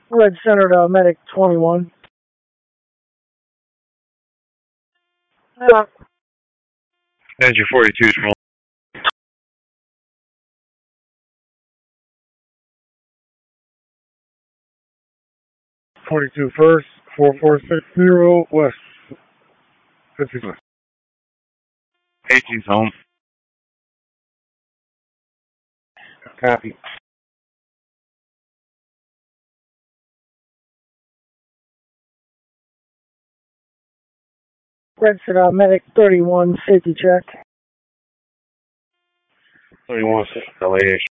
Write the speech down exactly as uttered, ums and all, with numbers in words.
Red Center to Medic twenty-one. Yeah. Engine forty-two, small. twenty-two first, four four six zero, west. fifty. eighteen's home. Copy. Red Center Medic thirty-one, safety check. thirty-one, L A H.